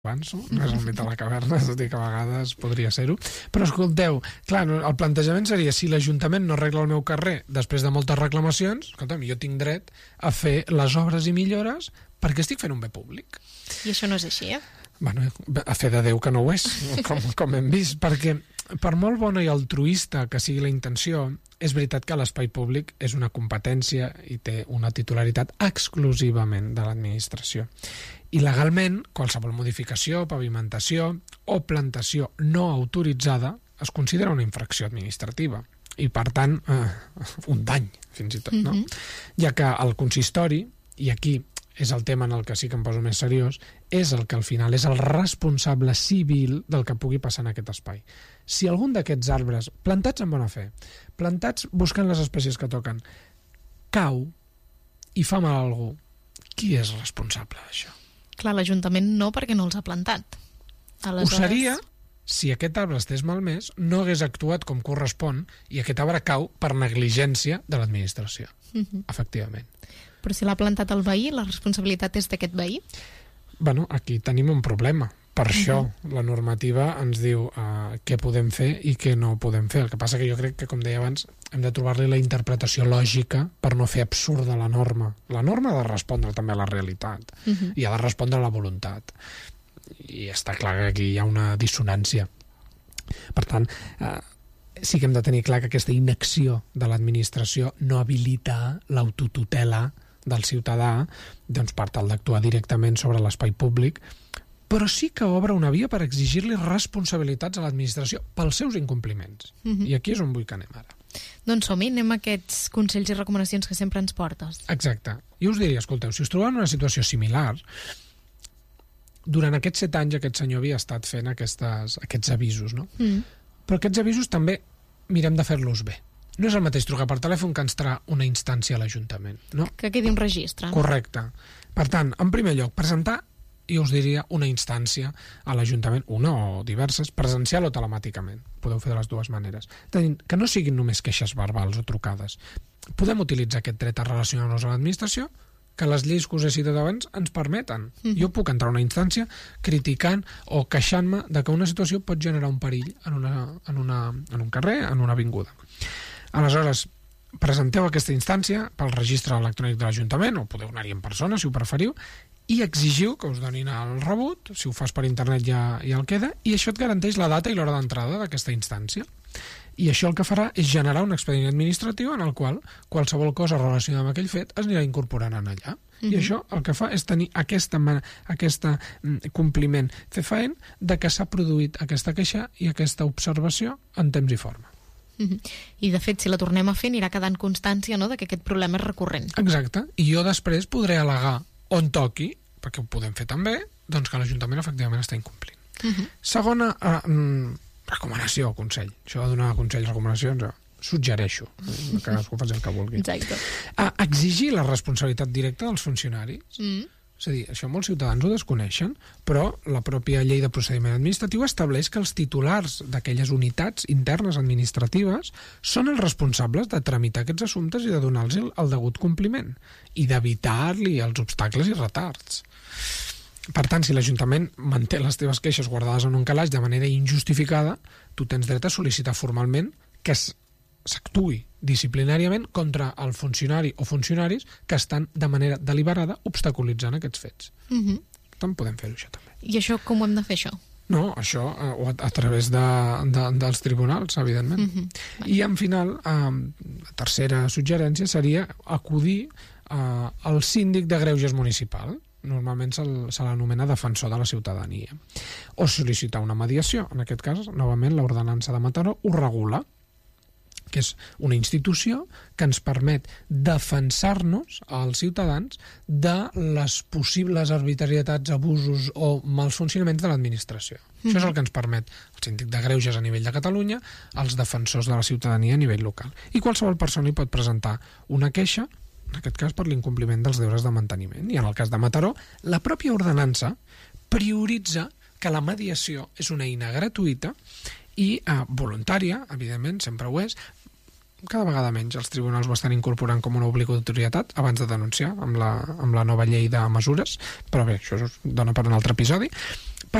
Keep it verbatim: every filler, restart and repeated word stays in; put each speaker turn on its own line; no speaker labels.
avanço, no és el mite de la caverna, és a dir, que a vegades podria ser-ho. Però escolteu, clar, el plantejament seria si l'Ajuntament no arregla el meu carrer després de moltes reclamacions, escolta'm, jo tinc dret a fer les obres i millores perquè estic fent un bé públic.
I això no és així, eh?
Bueno, a fe de Déu que no ho és, com, com hem vist, perquè per molt bona i altruista que sigui la intenció, és veritat que l'espai públic és una competència i té una titularitat exclusivament de l'administració. I legalment, qualsevol modificació, pavimentació o plantació no autoritzada es considera una infracció administrativa i, per tant, eh, un dany, fins i tot, no? Mm-hmm. Ja que el consistori, i aquí és el tema en el que sí que em poso més seriós, és el que al final és el responsable civil del que pugui passar en aquest espai. Si algun d'aquests arbres, plantats amb bona fe, plantats buscant les espècies que toquen, cau i fa mal a algú, qui és responsable d'això?
Clar, l'Ajuntament no, perquè no els ha plantat.
Aleshores... Ho seria si aquest arbre estés malmès, no hagués actuat com correspon i aquest arbre cau per negligència de l'administració, uh-huh. efectivament.
Però si l'ha plantat el veí, la responsabilitat és d'aquest veí?
Bueno, aquí tenim un problema. Per uh-huh. això la normativa ens diu uh, què podem fer i què no podem fer. El que passa que jo crec que, com deia abans, hem de trobar-li la interpretació lògica per no fer absurda la norma. La norma ha de respondre també a la realitat uh-huh. i ha de respondre a la voluntat. I està clar que aquí hi ha una dissonància. Per tant, eh, sí que hem de tenir clar que aquesta inacció de l'administració no habilita l'autotutela del ciutadà, doncs, per tal d'actuar directament sobre l'espai públic, però sí que obre una via per exigir-li responsabilitats a l'administració pels seus incompliments. Uh-huh. I aquí és on vull que anem ara.
Doncs som-hi, anem a aquests consells i recomanacions que sempre ens portes.
Exacte. Jo us diria, escolteu, si us trobeu en una situació similar, durant aquests set anys aquest senyor havia estat fent aquestes, aquests avisos, no? Mm. Però aquests avisos també mirem de fer-los bé. No és el mateix trucar per telèfon que ens trà una instància a l'Ajuntament, no?
Que quedi un registre.
Correcte. Per tant, en primer lloc, presentar, jo us diria, una instància a l'Ajuntament, una o diverses, presencial o telemàticament. Podeu fer de les dues maneres. Tenint, que no siguin només queixes verbals o trucades. Podem utilitzar aquest dret a relacionar-nos a l'administració que les lleis que us he citat abans ens permeten. Mm-hmm. Jo puc entrar a una instància criticant o queixant-me de que una situació pot generar un perill en, una, en, una, en un carrer, en una avinguda. Aleshores, presenteu aquesta instància pel registre electrònic de l'Ajuntament, o podeu anar-hi en persona, si ho preferiu, i exigiu que us donin el rebut, si ho fas per internet ja, ja el queda, i això et garanteix la data i l'hora d'entrada d'aquesta instància. I això el que farà és generar un expedient administratiu en el qual qualsevol cosa relacionada amb aquell fet es anirà incorporant en allà. Uh-huh. I això el que fa és tenir aquesta, aquesta compliment fefaent de que s'ha produït aquesta queixa i aquesta observació en temps i forma.
Uh-huh. I de fet, si la tornem a fer, anirà quedant constància, no?, de que aquest problema és recurrent.
Exacte. I jo després podré al·legar on toqui, perquè ho podem fer també, doncs que l'Ajuntament efectivament està incomplint. Uh-huh. Segona eh, recomanació o consell. Això de donar consells, recomanacions, suggereixo, que cadascú faci el que vulgui.
Exacte.
A exigir la responsabilitat directa dels funcionaris. Mm. És a dir, això molts ciutadans ho desconeixen, però la pròpia llei de procediment administratiu estableix que els titulars d'aquelles unitats internes administratives són els responsables de tramitar aquests assumptes i de donar-los el, el degut compliment i d'evitar-li els obstacles i retards. Per tant, si l'Ajuntament manté les teves queixes guardades en un calaix de manera injustificada, tu tens dret a sol·licitar formalment que s'actuï disciplinàriament contra el funcionari o funcionaris que estan de manera deliberada obstaculitzant aquests fets. Uh-huh. Per tant, podem fer-ho això també.
I això com ho hem de fer, això?
No, això eh, a, a través de, de, dels tribunals, evidentment. Uh-huh. I en final, eh, la tercera suggerència seria acudir eh, al síndic de greuges municipal. Normalment se, se l'anomena defensor de la ciutadania. O sol·licitar una mediació. En aquest cas, novament, l'ordenança de Mataró ho regula, que és una institució que ens permet defensar-nos als ciutadans de les possibles arbitrarietats, abusos o mals funcionaments de l'administració. Mm-hmm. Això és el que ens permet el síndic de greuges a nivell de Catalunya, els defensors de la ciutadania a nivell local. I qualsevol persona hi pot presentar una queixa, en aquest cas per l'incompliment dels deures de manteniment. I en el cas de Mataró, la pròpia ordenança prioritza que la mediació és una eina gratuïta i eh, voluntària, evidentment, sempre ho és. Cada vegada menys els tribunals ho estan incorporant com una obligatorietat abans de denunciar amb la, amb la nova llei de mesures, però bé, això es dona per un altre episodi.